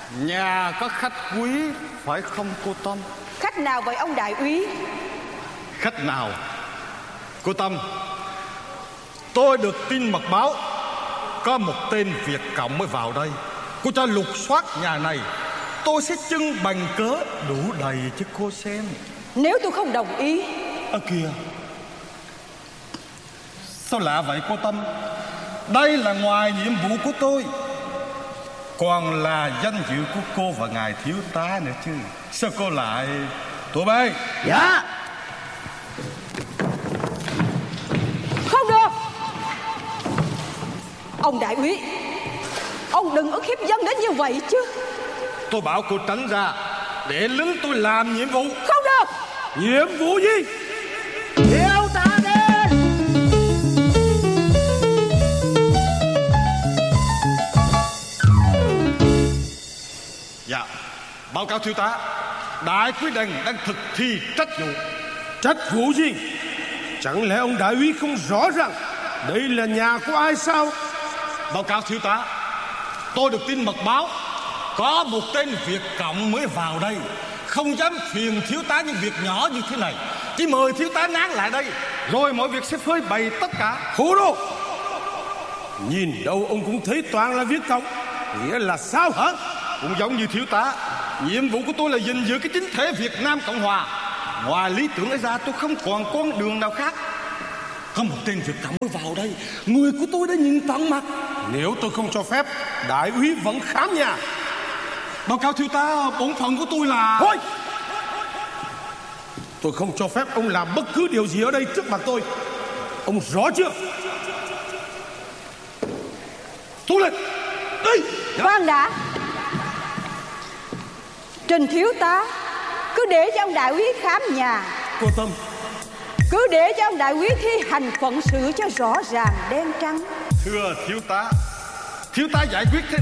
Nhà có khách quý phải không cô Tâm? Khách nào vậy ông đại úy? Khách nào? Cô Tâm, tôi được tin mật báo có một tên Việt Cộng mới vào đây. Cô cho lục soát nhà này, tôi sẽ trưng bằng cớ đủ đầy cho cô xem. Nếu tôi không đồng ý. Kìa, sao lạ vậy cô Tâm? Đây là ngoài nhiệm vụ của tôi, còn là danh dự của cô và ngài thiếu tá nữa chứ. Sao cô lại... Tụi bay. Dạ. Không được. Ông đại úy, ông đừng ức hiếp dân đến như vậy chứ. Tôi bảo cô tránh ra để lính tôi làm nhiệm vụ. Không được. Nhiệm vụ gì? Theo ta đến. Dạ, báo cáo thiếu tá, đại quý đành đang thực thi trách vụ. Trách vụ gì? Chẳng lẽ ông đại úy không rõ ràng đây là nhà của ai sao? Báo cáo thiếu tá, tôi được tin mật báo có một tên Việt Cộng mới vào đây, không dám phiền thiếu tá những việc nhỏ như thế này. Chỉ mời thiếu tá nán lại đây, rồi mọi việc sẽ phơi bày tất cả. Khổ đồ. Nhìn đâu ông cũng thấy toàn là Việt Cộng. Nghĩa là sao hả? Cũng giống như thiếu tá, nhiệm vụ của tôi là gìn giữ cái chính thể Việt Nam Cộng Hòa. Ngoài lý tưởng ấy ra tôi không còn con đường nào khác. Có một tên Việt Cộng mới vào đây, người của tôi đã nhìn tận mặt. Nếu tôi không cho phép, đại úy vẫn khám nhà. Báo cáo thiếu tá, bổn phận của tôi là... Thôi! Tôi không cho phép ông làm bất cứ điều gì ở đây trước mặt tôi. Ông rõ chưa? Thu lên! Đi! Khoan đã. Trình thiếu tá, cứ để cho ông đại úy khám nhà. Cô Tâm. Cứ để cho ông đại úy thi hành phận sự cho rõ ràng đen trắng. Thưa thiếu tá giải quyết thế